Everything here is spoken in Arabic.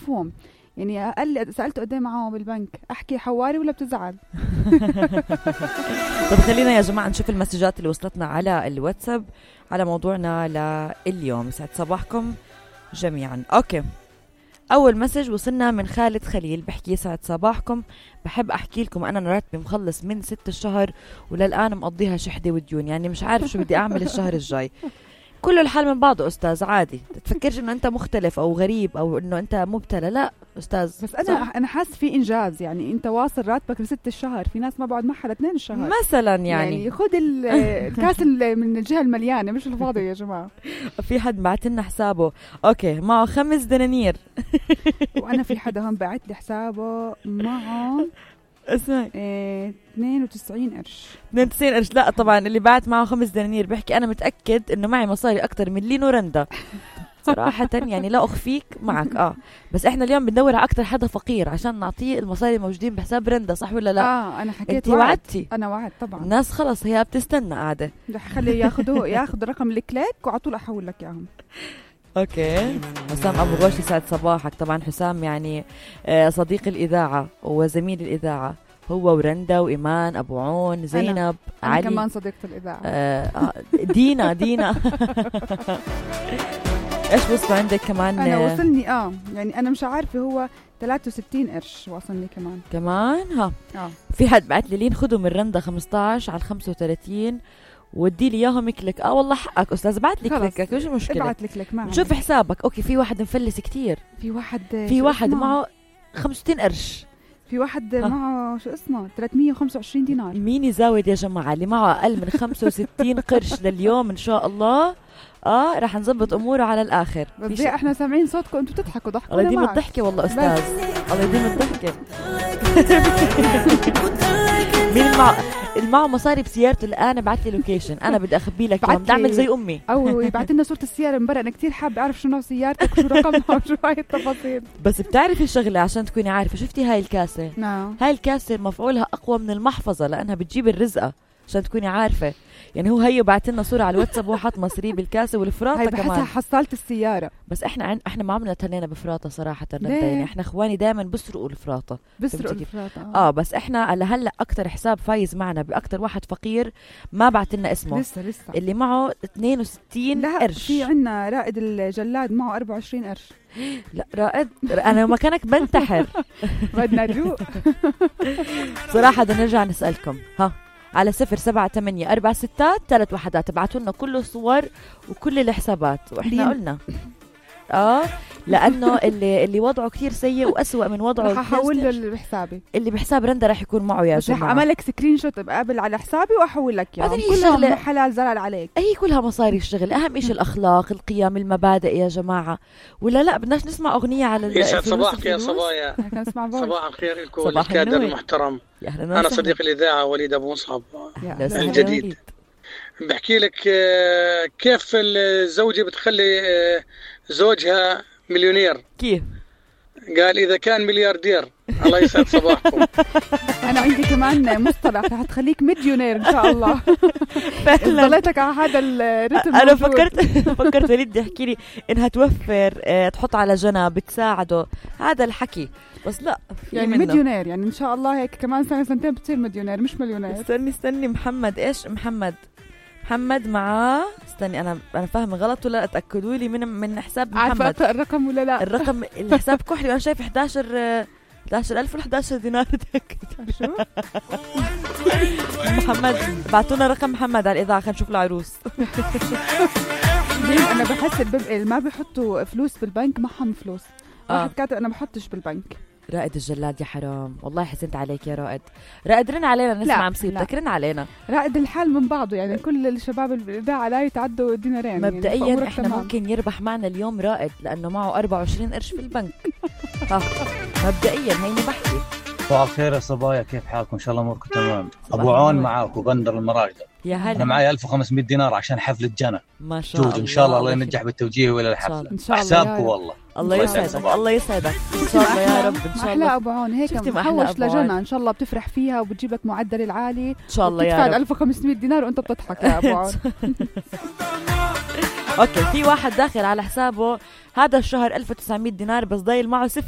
مفهوم. يعني قال لي سألته قد ايه معه بالبنك، احكي حواري ولا بتزعل؟ طب خلينا يا جماعة نشوف المسجات اللي وصلتنا على الواتساب على موضوعنا لليوم. يسعد صباحكم جميعا. اوكي، اول مسج وصلنا من خالد خليل بحكي يسعد صباحكم، بحب احكي لكم انا راتبي مخلص من 6 الشهر وللان مقضيها شحدة وديون، يعني مش عارف شو بدي اعمل الشهر الجاي. كل الحال من بعضه أستاذ، عادي تفكرش إنه أنت مختلف أو غريب أو إنه أنت مبتلى، لا أستاذ. بس أنا حاس في إنجاز، يعني أنت واصل راتبك ل6 الشهر، في ناس ما بعد معها 2 الشهر مثلا، يعني خد الكاس من الجهة المليانة مش الفاضية يا جماعة. في حد بعت لنا حسابه أوكي معه 5 دنانير وأنا في حدا هم بعت لي حسابه معه اسمعي 92 قرش. 92 قرش. لا طبعا اللي بعت معه 5 دنانير بيحكي أنا متأكد إنه معي مصاري أكتر من لينو رندا صراحة، يعني لا أخفيك معك. بس إحنا اليوم بندور على أكتر حدا فقير عشان نعطيه المصاري الموجودين بحساب رندا، صح ولا لا؟ أنا حكيت وعدتي. أنا وعد طبعا. الناس خلص هي بتستنى قاعدة، رح خليه ياخذ رقم الكليك وعطول أحول لك إياهم. اوكي. حسام ابو غوش يسعد صباحك. طبعا حسام يعني صديق الاذاعه وزميل الاذاعه، هو ورندا وايمان ابو عون زينب أنا علي كمان صديقه الاذاعه. دينا ايش وصل عندك كمان؟ انا وصلني يعني انا مش عارفه، هو 63 قرش وصلني كمان. في حد بعت لي لين خذوا من رندا 15 على 35 ودي لي اياهم كليك. والله حقك استاذ، بعت لي كليكك، مش مشكله، ابعت لي كليك معي. شوف حسابك. اوكي، في واحد مفلس كتير، في واحد معه 65 قرش، في واحد معه شو اسمه 325 دينار. مين يزاود يا جماعه؟ اللي معه اقل من 65 قرش لليوم ان شاء الله راح نظبط اموره على الاخر. بس احنا سامعين صوتكم انتوا بتضحكوا ضحكوا. الله يديم الضحكه والله استاذ، الله يديم الضحكه. مين معه مصاري بسيارته الان بعت لي لوكيشن، انا بدي اخبي لك يوم بدي اعمل زي امي او يبعت لنا صوره السياره من برا. انا كثير حابه اعرف شو نوع سيارتك وشو رقمها وشو هاي التفاصيل. بس بتعرفي الشغله عشان تكوني عارفه، شفتي هاي الكاسه؟ نعم. هاي الكاسه مفعولها اقوى من المحفظه لانها بتجيب الرزقه، عشان تكوني عارفه. يعني هو هي بعت لنا صوره على الواتساب وحط مصري بالكاسه والفراطه كمان. بحسها حصلت السياره. بس احنا ما عملنا تنينا بفراطه صراحه. يعني احنا اخواني دائما بسرقوا الفراطه. بس احنا لهلا اكثر حساب فايز معنا باكثر واحد فقير ما بعت لنا اسمه لسه اللي معه 62 قرش. في عنا رائد الجلاد معه 24 قرش. لا رائد انا مكانك بنتحر. بدنا نروق صراحه. بدنا نرجع نسالكم على 078463 تبعتوا لنا كل الصور وكل الحسابات، واحنا قلنا لانه اللي وضعه كثير سيء واسوأ من وضعه. رح احول له بحسابي، اللي بحساب رندا رح يكون معه يا جماعه. رح اعملك سكرين شوت بقابل على حسابي واحول لك اياه. كلها حلال زلال عليك، هي كلها مصاري الشغل. اهم شيء الاخلاق، القيم، المبادئ يا جماعه. ولا لا بدناش نسمع اغنيه على يسعد صباحك يا صبايا. صباح الخير لكل الكادر المحترم. انا صديق الاذاعه وليد ابو مصعب الجديد. بحكي لك كيف الزوجة بتخلي زوجها مليونير. كيف؟ قال إذا كان ملياردير. الله يسعد صباحكم. أنا عندي كمان مصطلح رح تخليك مليونير إن شاء الله. ضليتك على هذا الرتم. أنا فكرت وليد يحكي لي إنها توفر تحط على جنب بتساعده، هذا الحكي. بس لا يعني مليونير، يعني إن شاء الله هيك كمان سنة سنتين بتصير مليونير مش مليونير. استني محمد إيش محمد معاه. استني انا فاهمه غلط ولا اتاكدوا لي من حساب محمد. عارفه الرقم ولا لا؟ الرقم الحساب كحلي وانا شايف 11,000 و11 دينار. شو محمد بعتونا رقم محمد على الاذاعه خلينا نشوف العروس. انا بحس ما بيحطوا فلوس بالبنك معهم فلوس. واحد كاتب انا بحطش بالبنك. رائد الجلاد يا حرام والله حزنت عليك يا رائد رن علينا نسمع مصيبتك. رن علينا. رائد الحال من بعضه، يعني كل الشباب الإذاعة لا يتعدوا دينارين. مبدئيا يعني احنا ممكن يربح معنا اليوم رائد لأنه معه 24 قرش في البنك. مبدئيا هيني بحكي. صباح الخير يا صبايا، كيف حالكم؟ إن شاء الله أموركم تمام. أبو عون معاك وبندر المراجدة. يا هلا. أنا معي 1500 دينار عشان حفلة جنى. ما شاء الله. إن شاء الله ينجح بالتوجيه وإلى الحفلة. حسابكم والله. الله يسعدك الله يسعدك إن شاء الله يا رب. إن شاء الله. أحلى أبو عون هيك محوش لجنى إن شاء الله بتفرح فيها وبتجيب لك معدل العالي إن شاء الله يا رب. 1500 دينار وأنت بتضحك يا أبو عون. أوكي، في واحد داخل على حسابه هذا الشهر 1900 دينار بس ضايل معه 0